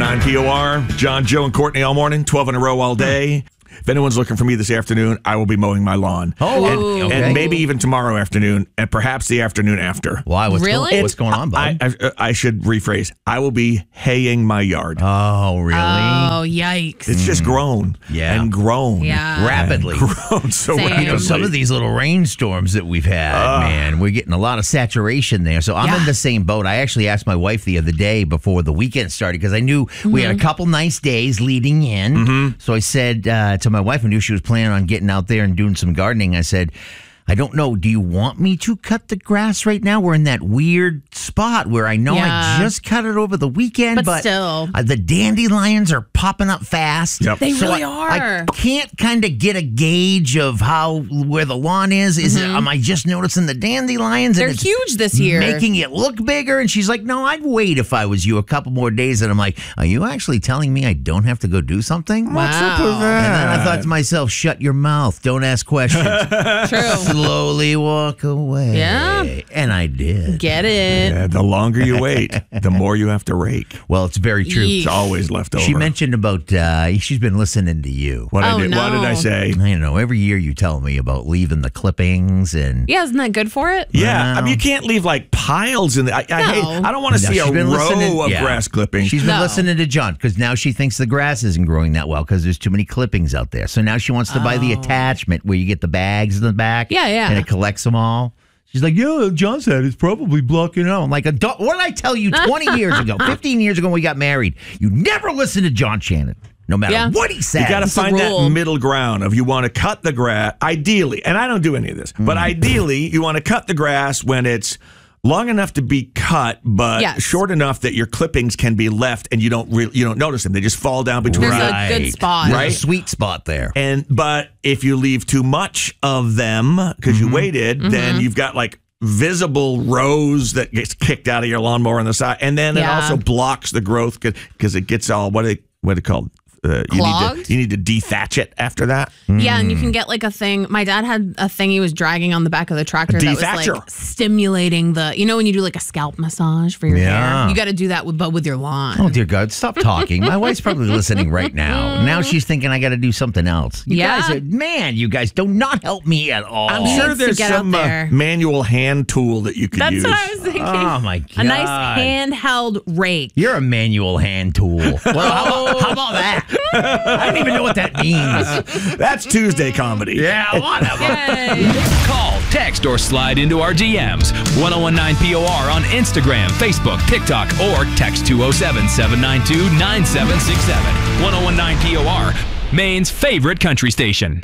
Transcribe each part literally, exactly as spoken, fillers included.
nine P O R. John, Joe, and Courtney all morning, twelve in a row all day. If anyone's looking for me this afternoon, I will be mowing my lawn. Oh, and, okay. and maybe even tomorrow afternoon, and perhaps the afternoon after. Why? What's Really? Going, what's going on, bud? I, I, I should rephrase. I will be haying my yard. oh, really? Oh, yikes. It's just grown Yeah. and grown. Yeah. Rapidly. And grown so Same. rapidly. You know, some of these little rainstorms that we've had, man, we're getting a lot of saturation there. So I'm Yeah. in the same boat. I actually asked my wife the other day before the weekend started because I knew we had a couple nice days leading in. Mm-hmm. So I said uh, to my wife, I knew she was planning on getting out there and doing some gardening. I said, I don't know. Do you want me to cut the grass right now? We're in that weird spot where I know Yeah. I just cut it over the weekend, But but, still. uh, the dandelions are popping up fast. Yep. They So really I, are. I can't kind of get a gauge of how where the lawn is. Is it? Am I just noticing the dandelions? They're and it's huge this year. making it look bigger. And she's like, "No, I'd wait if I was you a couple more days." And I'm like, "Are you actually telling me I don't have to go do something?" What's up with And then I thought to myself, "Shut your mouth. Don't ask questions. True. Slowly walk away." Yeah. And I did. Get it. Yeah, the longer you wait, the more you have to rake. Well, it's very true. Yeesh. It's always left over. She mentioned about uh, she's been listening to you. what, I Oh, did, what did I no. say? I don't know. Every year you tell me about leaving the clippings and Yeah, isn't that good for it? Yeah, I Wow. mean, you can't leave like piles in the. I, I, No. hate, I don't want to No, see she's a been row listening- of yeah. grass clippings. she's been No. listening to John because now she thinks the grass isn't growing that well because there's too many clippings out there. So now she wants to buy the attachment where you get the bags in the back. Yeah, yeah. And it collects them all. She's like, yeah, John said it's probably blocking out. I'm like, "Adult- what did I tell you twenty years ago, fifteen years ago when we got married? You never listen to John Shannon, no matter Yeah. what he says. You got to It's a find that rule. middle ground of you want to cut the grass. Ideally, and I don't do any of this, but ideally, you want to cut the grass when it's long enough to be cut, but Yes. short enough that your clippings can be left and you don't really you don't notice them. They just fall down between. There's Right. a good spot. There's Right. a sweet spot there. And but if you leave too much of them because Mm-hmm. you waited, then you've got like visible rows that gets kicked out of your lawnmower on the side, and then it Yeah. also blocks the growth because it gets all what it what it called. Uh, you need Clogged? to you need to dethatch it after that. Yeah, and you can get like a thing. My dad had a thing he was dragging on the back of the tractor that was Dethatcher. like stimulating the, you know, when you do like a scalp massage for your Yeah. hair, you got to do that with, but with your lawn. Oh, dear God, stop talking. My wife's probably listening right now. Now she's thinking I got to do something else. You Yeah. guys are, man, you guys do not help me at all. I'm He sure needs to there's get out some uh, there. manual hand tool that you could That's use. what I was thinking. Oh, my God. A nice handheld rake. You're a manual hand tool. Well, how, about, how about that? I don't even know what that means. That's Tuesday comedy. Yeah, whatever. Yay. Call, text, or slide into our D Ms. ten nineteen P O R on Instagram, Facebook, TikTok, or text two oh seven, seven nine two, nine seven six seven. ten nineteen P O R, Maine's favorite country station.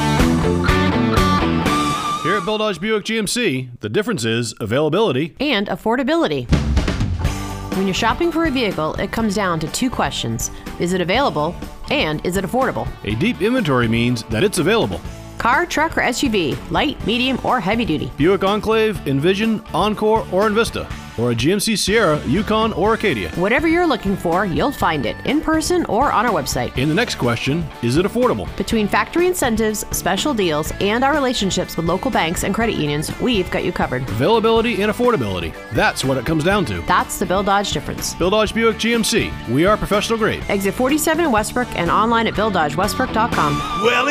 Here at Bill Dodge Buick G M C, the difference is availability. And affordability. When you're shopping for a vehicle, it comes down to two questions. Is it available? And is it affordable? A deep inventory means that it's available. Car, truck, or S U V, light, medium, or heavy duty. Buick Enclave, Envision, Encore, or Envista. Or a G M C Sierra, Yukon, or Acadia. Whatever you're looking for, you'll find it in person or on our website. And the next question, is it affordable? Between factory incentives, special deals, and our relationships with local banks and credit unions, we've got you covered. Availability and affordability. That's what it comes down to. That's the Bill Dodge difference. Bill Dodge Buick G M C. We are professional grade. Exit forty-seven in Westbrook and online at bill dodge westbrook dot com. Well,